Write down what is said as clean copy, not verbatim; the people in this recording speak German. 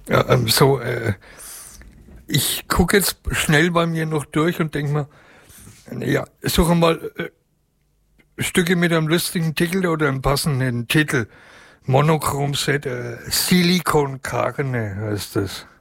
Ja, ich gucke jetzt schnell bei mir noch durch und denke mir, ja, suche mal Stücke mit einem lustigen Titel oder einem passenden Titel. Monochrom Set, Silicon Carne heißt das.